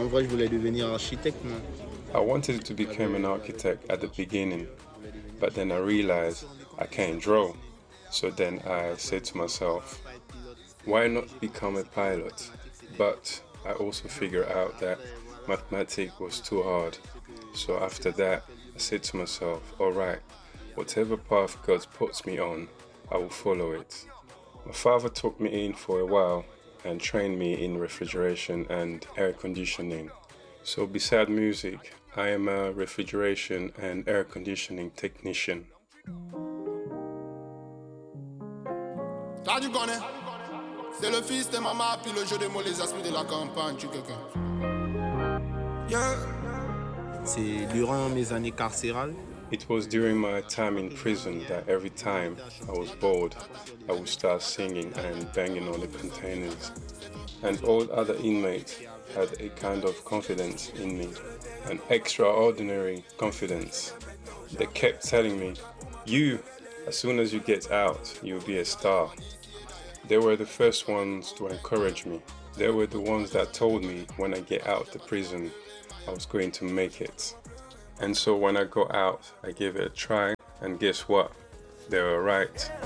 En vrai, je voulais devenir architecte, moi. I wanted to become an architect at the beginning, but then I realized I can't draw. So then I said to myself, why not become a pilot? But I also figured out that mathematics was too hard. So after that, I said to myself, alright, whatever path God puts me on, I will follow it. My father took me in for a while and trained me in refrigeration and air conditioning. So beside music, I am a refrigeration and air conditioning technician. T'as du connais? C'est le fils de maman, puis le jeu des mots, les aspects de la campagne, tu quelqu'un. Yeah. C'est durant mes années carcérales. It was during my time in prison that every time I was bored, I would start singing and banging on the containers. And all other inmates had a kind of confidence in me, an extraordinary confidence. They kept telling me, as soon as you get out, you'll be a star. They were the first ones to encourage me. They were the ones that told me when I get out the prison, I was going to make it. And so when I got out, I gave it a try, and guess what? They were right.